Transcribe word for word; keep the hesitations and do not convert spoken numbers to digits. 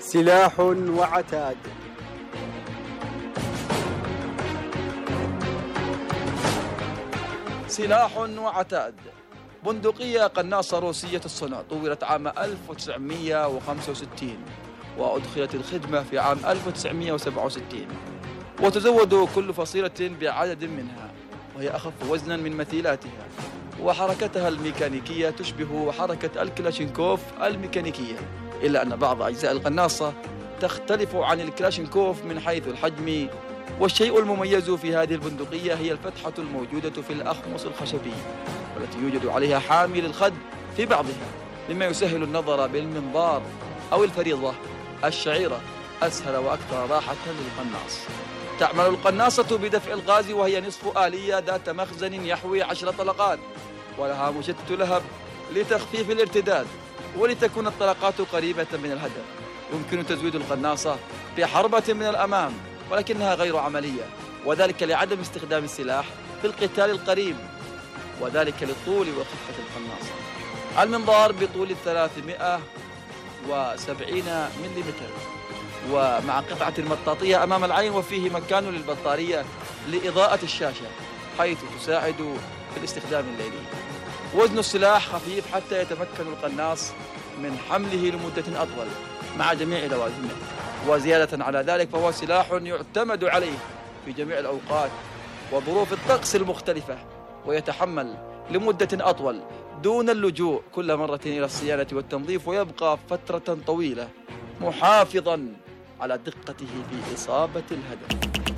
سلاح وعتاد. سلاح وعتاد. بندقية قناصة روسية الصنع طورت عام ألف وتسعمئة وخمسة وستين وأدخلت الخدمة في عام ألف وتسعمئة وسبعة وستين، وتزود كل فصيلة بعدد منها، وهي أخف وزنا من مثيلاتها، وحركتها الميكانيكية تشبه حركة الكلاشينكوف الميكانيكية، إلا أن بعض أجزاء القناصة تختلف عن الكلاشينكوف من حيث الحجم. والشيء المميز في هذه البندقية هي الفتحة الموجودة في الأخمص الخشبي، والتي يوجد عليها حامي للخد في بعضها، مما يسهل النظر بالمنظار أو الفريضة الشعيرة أسهل وأكثر راحة للقناص. تعمل القناصة بدفع الغاز، وهي نصف آلية ذات مخزن يحوي عشر طلقات، ولها مشتت لهب لتخفيف الارتداد ولتكون الطلقات قريبة من الهدف. يمكن تزويد القناصة بحربة من الأمام، ولكنها غير عملية، وذلك لعدم استخدام السلاح في القتال القريب، وذلك للطول وخفة القناصة. المنظار بطول ثلاثمئة وسبعين ملم، ومع قطعة مطاطية أمام العين، وفيه مكان للبطارية لإضاءة الشاشة حيث تساعد في الاستخدام الليلي. وزن السلاح خفيف حتى يتمكن القناص من حمله لمدة أطول مع جميع لوازمه، وزيادة على ذلك فهو سلاح يعتمد عليه في جميع الأوقات وظروف الطقس المختلفة، ويتحمل لمدة أطول دون اللجوء كل مرة إلى الصيانة والتنظيف، ويبقى فترة طويلة محافظا على دقته في إصابة الهدف.